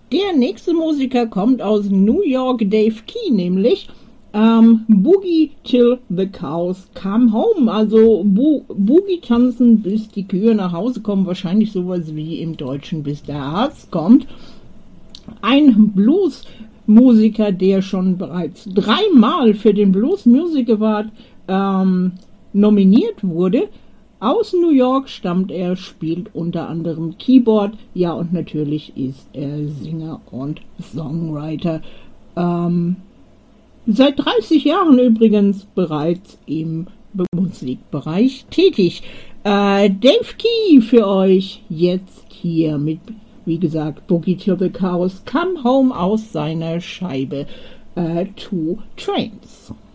Der nächste Musiker kommt aus New York, Dave Key nämlich. Boogie till the cows come home, also Boogie tanzen, bis die Kühe nach Hause kommen, wahrscheinlich sowas wie im Deutschen, bis der Arzt kommt. Ein Bluesmusiker, der schon bereits 3-mal für den Blues Music Award nominiert wurde. Aus New York stammt er, spielt unter anderem Keyboard, ja, und natürlich ist er Singer und Songwriter. Seit 30 Jahren übrigens bereits im Musikbereich tätig. Dave Key für euch jetzt hier mit, wie gesagt, Boogie to the Cows Come Home aus seiner Scheibe Two Trains.